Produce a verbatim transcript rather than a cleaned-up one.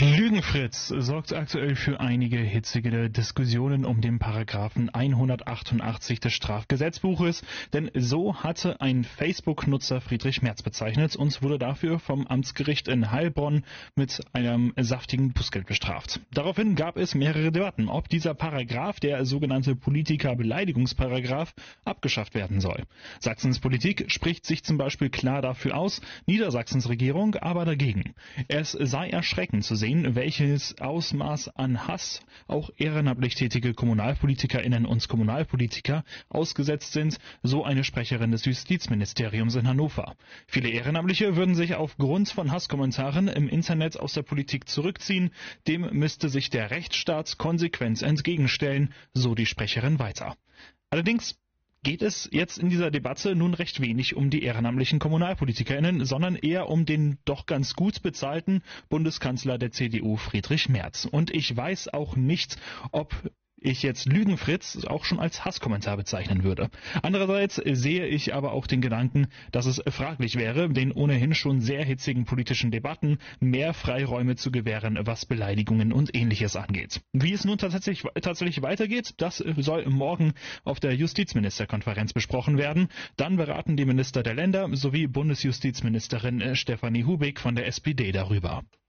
Lügenfritz sorgt aktuell für einige hitzige Diskussionen um den Paragraphen hundertachtundachtzig des Strafgesetzbuches, denn so hatte ein Facebook-Nutzer Friedrich Merz bezeichnet und wurde dafür vom Amtsgericht in Heilbronn mit einem saftigen Bußgeld bestraft. Daraufhin gab es mehrere Debatten, ob dieser Paragraph, der sogenannte Politiker-Beleidigungsparagraph, abgeschafft werden soll. Sachsens Politik spricht sich zum Beispiel klar dafür aus, Niedersachsens Regierung aber dagegen. Es sei erschreckend zu sehen, welches Ausmaß an Hass auch ehrenamtlich tätige KommunalpolitikerInnen und Kommunalpolitiker ausgesetzt sind, so eine Sprecherin des Justizministeriums in Hannover. Viele Ehrenamtliche würden sich aufgrund von Hasskommentaren im Internet aus der Politik zurückziehen. Dem müsste sich der Rechtsstaat konsequent entgegenstellen, so die Sprecherin weiter. Allerdings geht es jetzt in dieser Debatte nun recht wenig um die ehrenamtlichen KommunalpolitikerInnen, sondern eher um den doch ganz gut bezahlten Bundeskanzler der C D U Friedrich Merz. Und ich weiß auch nicht, ob ich jetzt Lügenfritz auch schon als Hasskommentar bezeichnen würde. Andererseits sehe ich aber auch den Gedanken, dass es fraglich wäre, den ohnehin schon sehr hitzigen politischen Debatten mehr Freiräume zu gewähren, was Beleidigungen und Ähnliches angeht. Wie es nun tatsächlich, tatsächlich weitergeht, das soll morgen auf der Justizministerkonferenz besprochen werden. Dann beraten die Minister der Länder sowie Bundesjustizministerin Stefanie Hubig von der S P D darüber.